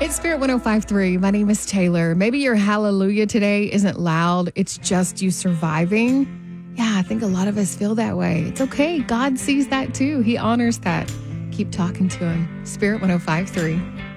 It's Spirit 105.3. My name is Taylor. Maybe your hallelujah today isn't loud. It's just you surviving. Yeah, I think a lot of us feel that way. It's okay. God sees that too. He honors that. Keep talking to him. Spirit 105.3.